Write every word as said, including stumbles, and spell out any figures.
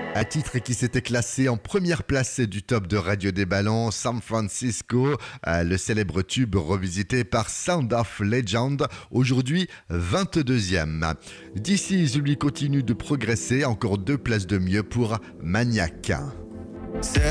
Un titre qui s'était classé en première place du top de Radio des Ballons, San Francisco, euh, le célèbre tube revisité par Sound of Legend, aujourd'hui vingt-deuxième. This Is lui continue de progresser, encore deux places de mieux pour Maniac.